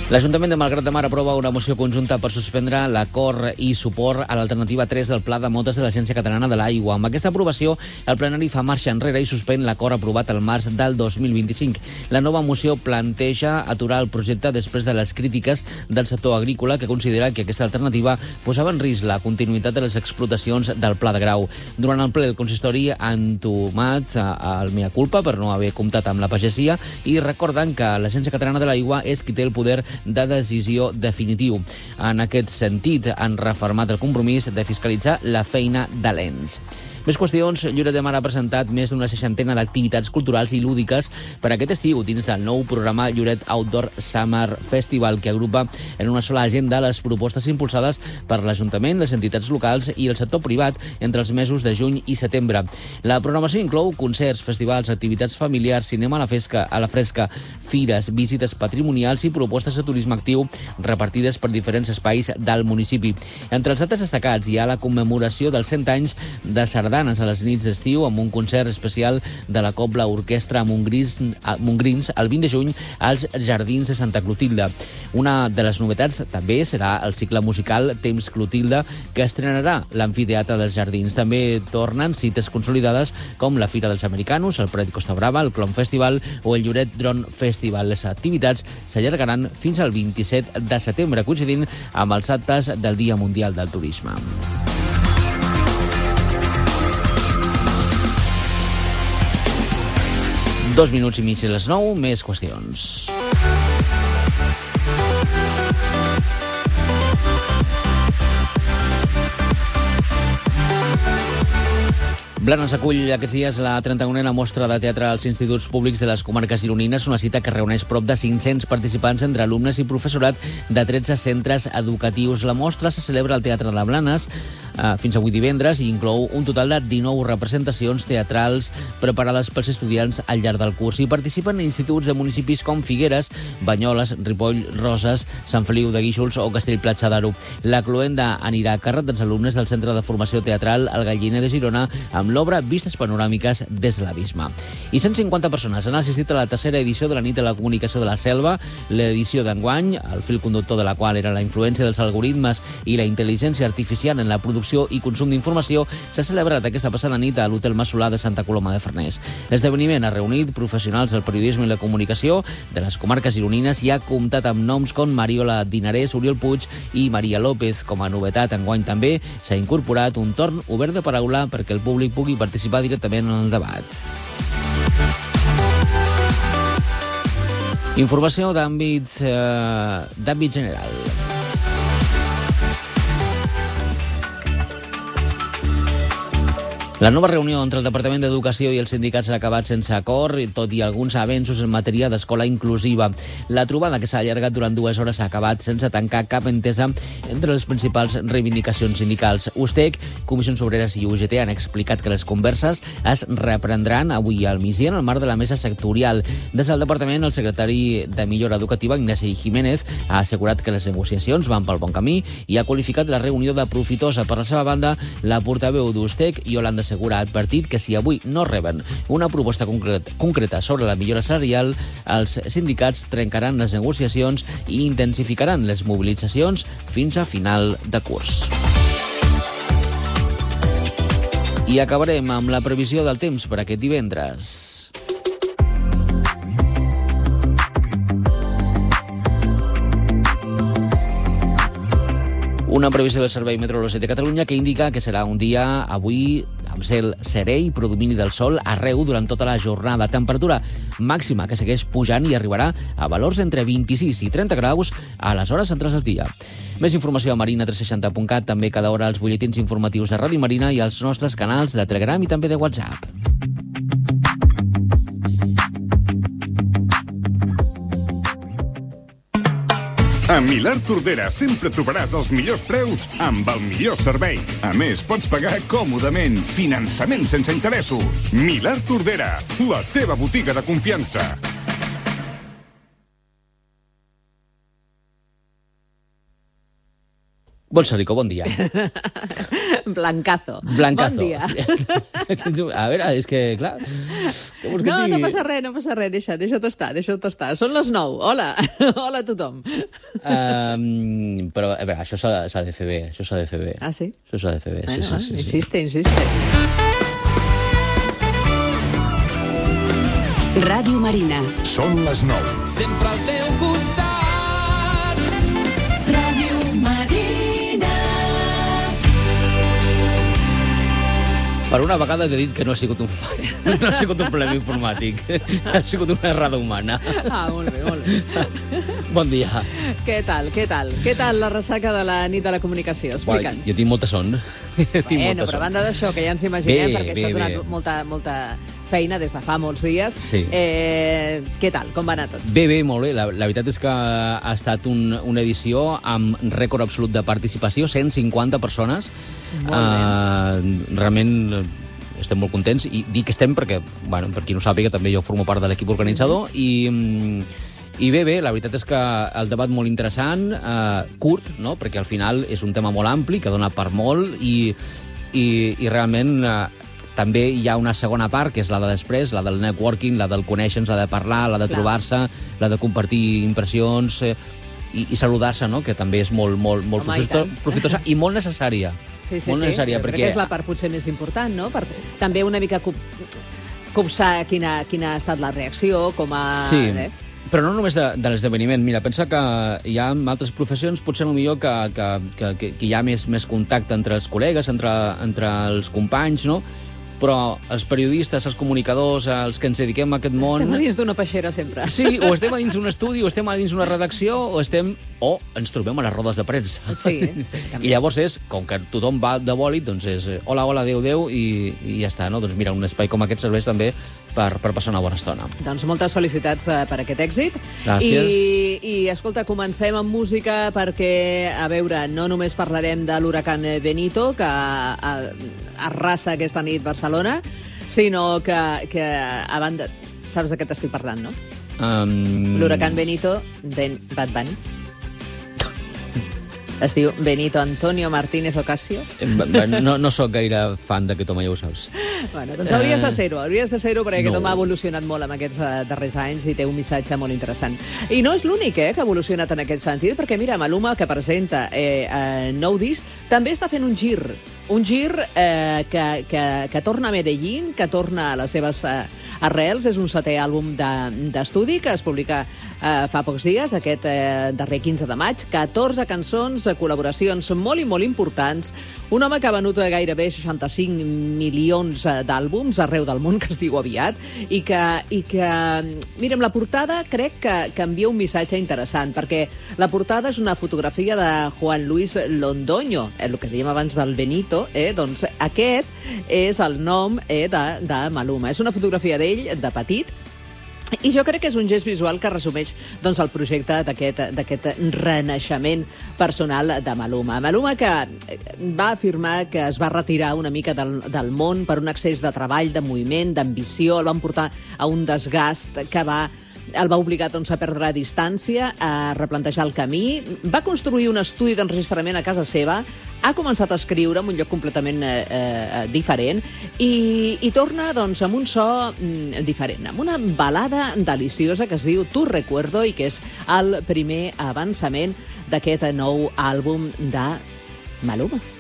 L'Ajuntament de Malgrat de Mar aprova una moció conjunta per suspendre l'acord i suport a l'alternativa 3 del Pla de Motes de l'Agència Catalana de l'Aigua. Amb aquesta aprovació, el plenari fa marxa enrere i suspèn l'acord aprovat al març del 2025. La nova moció planteja aturar el projecte després de les crítiques del sector agrícola, que considera que aquesta alternativa posava en risc la continuïtat de les explotacions del Pla de Grau. Durant el ple, el consistori ha entomat el mea culpa per no haver comptat amb la pagesia i recorden que l'Agència Catalana de l'Aigua és qui té el poder de decisió definitiu. En aquest sentit, han refermat el compromís de fiscalitzar la feina de l'ENS. Més qüestions, Lloret de Mar ha presentat més d'una 60 d'activitats culturals i lúdiques per aquest estiu dins del nou programa Lloret Outdoor Summer Festival, que agrupa en una sola agenda les propostes impulsades per l'Ajuntament, les entitats locals i el sector privat entre els mesos de juny i setembre. La programació inclou concerts, festivals, activitats familiars, cinema a la fresca, fires, visites patrimonials i propostes de turisme actiu repartides per diferents espais del municipi. Entre els actes destacats hi ha la commemoració dels 100 anys de sardanes a les nits d'estiu amb un concert especial de la Cobla Orquestra Montgrins el 20 de juny als Jardins de Santa Clotilde. Una de les novetats també serà el cicle musical Temps Clotilde, que estrenarà l'Amfiteatre dels Jardins. També tornen cites consolidades com la Fira dels Americanos, el Prat Costa Brava, el Clom Festival o el Lloret Drone Festival. Les activitats s'allargaran fins al 27 de setembre, coincidint amb els actes del Dia Mundial del Turisme. Dos minuts i mig a les 9, més qüestions. Blanes acull aquests dies la 31a mostra de teatre als instituts públics de les comarques gironines, una cita que reuneix prop de 500 participants entre alumnes i professorat de 13 centres educatius. La mostra se celebra al Teatre de Blanes fins avui divendres i inclou un total de 19 representacions teatrals preparades pels estudiants al llarg del curs. Hi participen instituts de municipis com Figueres, Banyoles, Ripoll, Roses, Sant Feliu de Guíxols o Castellplatja d'Aro. La cloenda anirà a càrrec dels alumnes del Centre de Formació Teatral El Galliner de Girona amb l'obra Vistes panoràmiques des de l'abisme. I 150 persones han assistit a la tercera edició de la Nit de la Comunicació de la Selva. L'edició d'enguany, el fil conductor de la qual era la influència dels algoritmes i la intel·ligència artificial en la producció i consum d'informació, s'ha celebrat aquesta passada nit a l'Hotel Massolà de Santa Coloma de Farners. L'esdeveniment ha reunit professionals del periodisme i la comunicació de les comarques gironines i ha comptat amb noms com Mariola Dinarès, Oriol Puig i Maria López. Com a novetat, enguany també s'ha incorporat un torn obert de paraula perquè el públic pugui participar directament en el debat. Informació d'àmbit general. La nova reunió entre el Departament d'Educació i els sindicats ha acabat sense acord, tot i alguns avenços en matèria d'escola inclusiva. La trobada, que s'ha allargat durant 2 hores, ha acabat sense tancar cap entesa entre les principals reivindicacions sindicals. USTEC, Comissions Obreres i UGT han explicat que les converses es reprendran avui al migdia en el marc de la mesa sectorial. Des del departament, el secretari de Millora Educativa, Ignasi Jiménez, ha assegurat que les negociacions van pel bon camí i ha qualificat la reunió de profitosa. Per la seva banda, la portaveu d'USTEC, Yolanda Segura, ha advertit que si avui no reben una proposta concreta sobre la millora salarial, els sindicats trencaran les negociacions i intensificaran les mobilitzacions fins a final de curs. I acabarem amb la previsió del temps per aquest divendres. Una previsió del Servei Meteorològic de Catalunya que indica que serà un dia avui amb cel serè i predomini del sol arreu durant tota la jornada. Temperatura màxima que segueix pujant i arribarà a valors entre 26 i 30 graus a les hores centrals del dia. Més informació a marina360.cat, també cada hora als butlletins informatius de Ràdio Marina i als nostres canals de Telegram i també de WhatsApp. A Milà Tordera sempre trobaràs els millors preus amb el millor servei. A més, pots pagar còmodament. Finançament sense interessos. Milà Tordera, la teva botiga de confiança. Bolsarico, bon dia. Blancazo. Blancazo. Bon dia. A veure, és que, clar... No passa res, deixa-t'ho estar. Són les 9, hola, hola a tothom. Però, a veure, això s'ha de fer bé, Ah, sí? Això s'ha de fer bé, Bueno, sí. Insiste. Ràdio Marina. Són les 9. Sempre al teu costat. Ràdio Marina. Per una vegada he dit que no ha sigut un fall, no ha sigut un problema informàtic, ha sigut una errada humana. Ah, molt bé. Bon dia. Què tal? Què tal la ressaca de la nit de la comunicació? Explica'ns. Jo tinc molta son. Bueno, però a banda d'això, que ja ens imaginem, perquè Bé. això ha donat molta feina des de fa molts dies. Sí. Què tal? Com va anar tot? Bé, molt bé. La veritat és que ha estat una edició amb rècord absolut de participació, 150 persones. Realment estem molt contents, i dic estem perquè, bueno, per qui no sàpiga, també jo formo part de l'equip organitzador, i bé, la veritat és que el debat molt interessant, curt, no? Perquè al final és un tema molt ampli, que dona per molt, i realment també hi ha una segona part, que és la de després, la del networking, la del conèixer-nos, la de parlar, la de trobar-se, la de compartir impressions, i saludar-se, no? Que també és molt profitosa i molt necessària. Sí, molt necessària, perquè és la part potser més important, no? Per també una mica copsar quina ha estat la reacció, com a... Sí, però no només de l'esdeveniment. Mira, pensa que hi ha altres professions, potser millor que hi ha més contacte entre els col·legues, entre els companys, no? Però els periodistes, els comunicadors, els que ens dediquem a aquest món... Estem a dins d'una peixera, sempre. Sí, o estem a dins d'un estudi, o estem a dins d'una redacció, o ens trobem a les rodes de premsa. Sí, I llavors és, com que tothom va de bòlit, doncs és hola, adéu, i ja està, no? Doncs mira, un espai com aquest serveix també per passar una bona estona. Doncs moltes felicitats per aquest èxit. Gràcies. I escolta, comencem amb música perquè, a veure, no només parlarem de l'huracan Benito, que arrasa aquesta nit Barcelona, sinó que a banda... Saps de què t'estic parlant, no? L'huracan Benito Bad Bunny. Es diu Benito Antonio Martínez Ocasio. No sóc gaire fan d'aquest home, ja ho saps. Bueno, doncs hauries de ser-ho, perquè aquest home ha evolucionat molt en aquests darrers anys i té un missatge molt interessant. I no és l'únic que ha evolucionat en aquest sentit, perquè mira, Maluma, que presenta nou disc, també està fent un gir que torna a Medellín, que torna a les seves arrels. És un 7è àlbum d'estudi que es publica fa pocs dies, aquest darrer 15 de maig. 14 cançons, col·laboracions molt i molt importants. Un home que ha venut gairebé 65 milions d'àlbums arreu del món, que es diu aviat, i que mira'm, la portada crec que envia un missatge interessant, perquè la portada és una fotografia de Juan Luis Londoño, el que dèiem abans del Benito, doncs aquest és el nom de Maluma. És una fotografia d'ell de petit, i jo crec que és un gest visual que resumeix doncs, el projecte d'aquest renaixement personal de Maluma. Maluma, que va afirmar que es va retirar una mica del món per un excés de treball, de moviment, d'ambició, el van portar a un desgast que el va obligar doncs, a perdre distància, a replantejar el camí. Va construir un estudi d'enregistrament a casa seva, ha començat a escriure en un lloc completament diferent i torna doncs, amb un so diferent, amb una balada deliciosa que es diu Tu Recuerdo i que és el primer avançament d'aquest nou àlbum de Maluma.